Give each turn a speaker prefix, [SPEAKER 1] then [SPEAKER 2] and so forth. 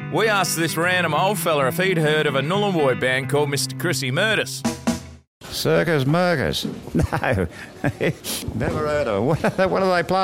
[SPEAKER 1] We asked this random old fella if he'd heard of a Nullarbor band called Mr. Chrissy Murders.
[SPEAKER 2] Circus Murkers? No, never heard of them. What do they play?